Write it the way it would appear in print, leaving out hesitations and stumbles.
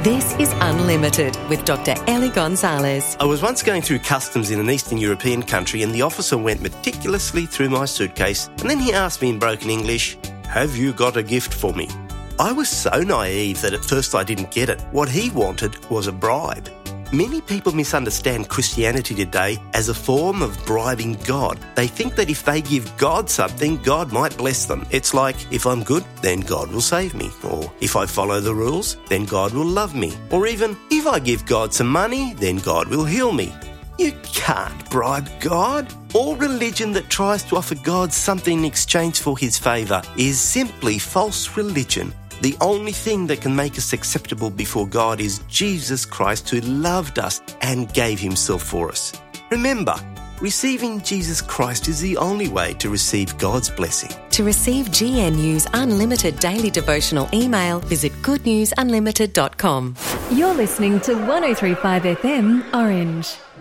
This is Unlimited with Dr. Ellie Gonzalez. I was once going through customs in an Eastern European country and the officer went meticulously through my suitcase and then he asked me in broken English, "Have you got a gift for me?" I was so naive that at first I didn't get it. What he wanted was a bribe. Many people misunderstand Christianity today as a form of bribing God. They think that if they give God something, God might bless them. It's like, if I'm good, then God will save me. Or if I follow the rules, then God will love me. Or even, if I give God some money, then God will heal me. You can't bribe God. All religion that tries to offer God something in exchange for his favour is simply false religion. The only thing that can make us acceptable before God is Jesus Christ, who loved us and gave himself for us. Remember, receiving Jesus Christ is the only way to receive God's blessing. To receive GNU's Unlimited daily devotional email, visit goodnewsunlimited.com. You're listening to 103.5 FM Orange.